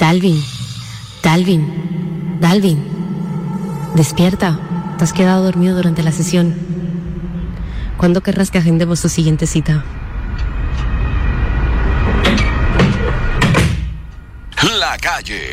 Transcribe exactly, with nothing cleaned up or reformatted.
Dalvin, Dalvin, Dalvin, despierta. Te has quedado dormido durante la sesión. ¿Cuándo querrás que agendemos tu siguiente cita? La Calle.